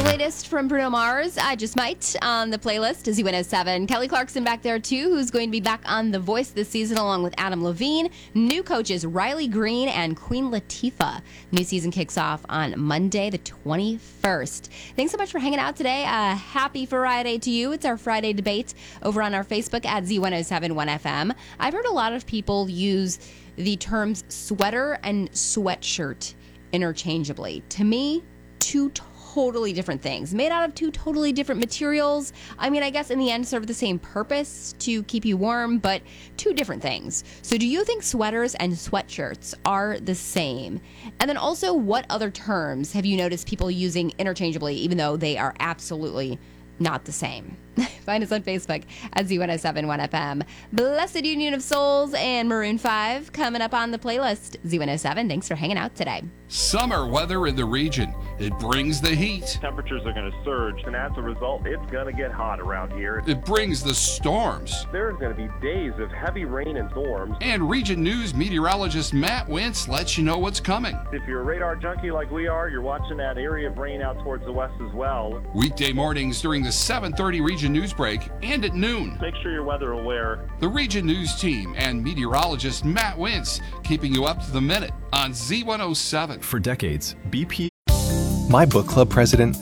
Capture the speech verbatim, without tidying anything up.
latest from Bruno Mars, I Just Might, on the playlist, Z one oh seven. Kelly Clarkson back there, too, who's going to be back on The Voice this season, along with Adam Levine. New coaches Riley Green and Queen Latifah. New season kicks off on Monday, the twenty-first. Thanks so much for hanging out today. Uh, happy Friday to you. It's our Friday debate over on our Facebook at Z one oh seven one F M. I've heard a lot of people use the terms sweater and sweatshirt interchangeably. To me, two totally different things, made out of two totally different materials. I mean, I guess in the end serve the same purpose, to keep you warm, but two different things. So do you think sweaters and sweatshirts are the same? And then also, what other terms have you noticed people using interchangeably, even though they are absolutely not the same? Find us on Facebook at Z one oh seven one F M. Blessed Union of Souls and Maroon five coming up on the playlist. Z one oh seven, thanks for hanging out today. Summer weather in the region. It brings the heat. Temperatures are going to surge, and as a result, it's going to get hot around here. It brings the storms. There's going to be days of heavy rain and storms. And Region News meteorologist Matt Wentz lets you know what's coming. If you're a radar junkie like we are, you're watching that area of rain out towards the west as well. Weekday mornings during the seven thirty Region News break and at noon. Make sure you're weather aware. The Region News team and meteorologist Matt Wentz keeping you up to the minute on Z one oh seven. For decades, B P. My book club president